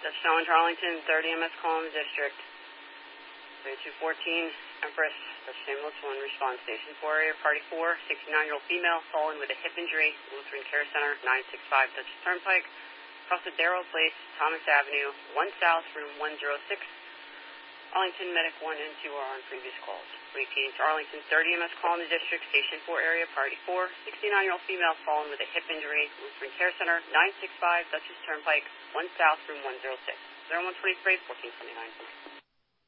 That's Challenge Arlington, 30 MS Collins District. 3214, Empress, that's ambulance 1, response station 4 area, party 4, 69-year-old female, fallen with a hip injury, Lutheran Care Center, 965 Dutchess Turnpike, across the Darrow Place, Thomas Avenue, 1 South, room 106. Arlington Medic 1 and 2 are on previous calls. Repeating to Arlington, 30 MS Collins District, station 4 area, party 4, 69-year-old female, fallen with a hip injury, Lutheran Care Center, 965 Dutchess Turnpike, 1 South, room 106. 0123, 1429.